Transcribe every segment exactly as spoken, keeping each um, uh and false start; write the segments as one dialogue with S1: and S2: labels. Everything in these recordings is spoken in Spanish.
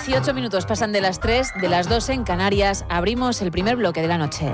S1: dieciocho minutos pasan de las tres, de las dos en Canarias. Abrimos el primer bloque de la noche.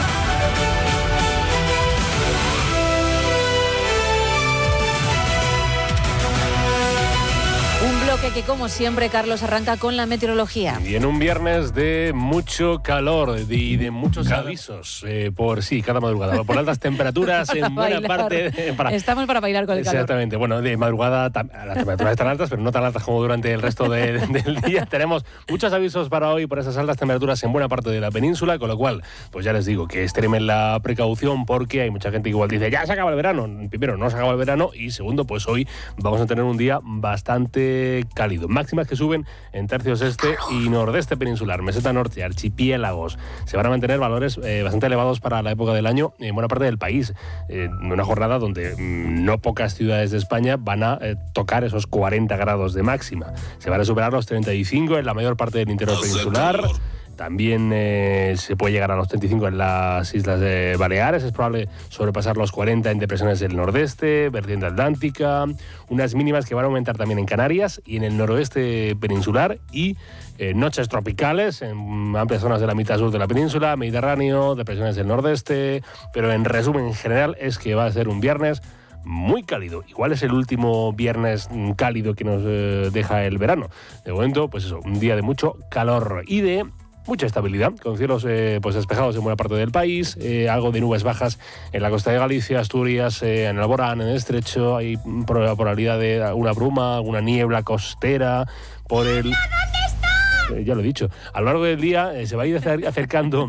S1: Que como siempre, Carlos, arranca con la meteorología.
S2: Y en un viernes de mucho calor y de, de muchos cada, avisos, eh, por sí, cada madrugada, por altas temperaturas en buena
S1: bailar.
S2: parte. Eh, para,
S1: Estamos para bailar con el calor.
S2: Exactamente, bueno, de madrugada las temperaturas están altas, pero no tan altas como durante el resto de, del día. Tenemos muchos avisos para hoy por esas altas temperaturas en buena parte de la península, con lo cual, pues ya les digo que extremen la precaución porque hay mucha gente que igual dice, ya se acaba el verano. Primero, no se acaba el verano y segundo, pues hoy vamos a tener un día bastante cálido. Máximas que suben en tercios este y nordeste peninsular, meseta norte, archipiélagos. Se van a mantener valores eh, bastante elevados para la época del año en buena parte del país. Eh, una jornada donde mmm, no pocas ciudades de España van a eh, tocar esos cuarenta grados de máxima. Se van a superar los treinta y cinco en la mayor parte del interior peninsular. También eh, se puede llegar a los treinta y cinco en las Islas de Baleares. Es probable sobrepasar los cuarenta en depresiones del nordeste, vertiente atlántica. Unas mínimas que van a aumentar también en Canarias y en el noroeste peninsular. Y eh, noches tropicales en amplias zonas de la mitad sur de la península, Mediterráneo, depresiones del nordeste. Pero en resumen, en general, es que va a ser un viernes muy cálido. Igual es el último viernes cálido que nos eh, deja el verano. De momento, pues eso, un día de mucho calor y de mucha estabilidad, con cielos eh, pues despejados en buena parte del país, eh, algo de nubes bajas en la costa de Galicia, Asturias, eh, en Alborán, en el Estrecho, hay probabilidad de alguna bruma, alguna niebla costera por el...
S3: ¿Dónde está?
S2: Eh, ya lo he dicho. A lo largo del día eh, se va a ir acercando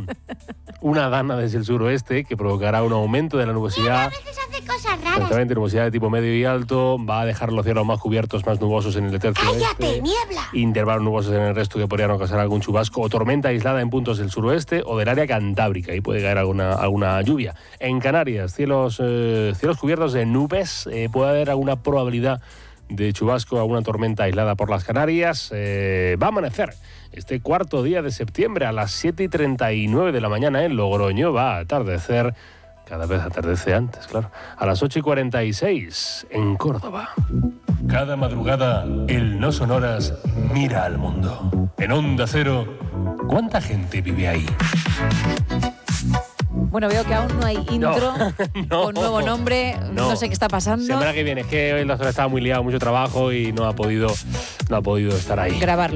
S2: una dana desde el suroeste que provocará un aumento de la nubosidad.
S3: A veces hace cosas raras.
S2: Exactamente, nubosidad de tipo medio y alto, va a dejar los cielos más cubiertos, más nubosos en el tercio
S3: ¡Cállate,
S2: oeste,
S3: niebla!
S2: intervalos nubosos en el resto que podrían ocasionar algún chubasco o tormenta aislada en puntos del suroeste o del área cantábrica, ahí puede caer alguna, alguna lluvia. En Canarias, cielos, eh, cielos cubiertos de nubes, eh, puede haber alguna probabilidad de chubasco, alguna tormenta aislada por las Canarias. Eh, va a amanecer este cuarto día de septiembre a las siete y treinta y nueve de la mañana en Logroño. Va a atardecer, cada vez atardece antes, claro, a las ocho y cuarenta y seis en Córdoba. Cada madrugada, el No Sonoras mira al mundo. En Onda Cero, ¿cuánta gente vive ahí?
S1: Bueno, veo que aún no hay intro
S2: no, no,
S1: con nuevo nombre, no. no sé qué está pasando.
S2: Semana que viene, es que hoy el doctor estaba muy liado, mucho trabajo y no ha podido, no ha podido estar ahí.
S1: Grabarlo.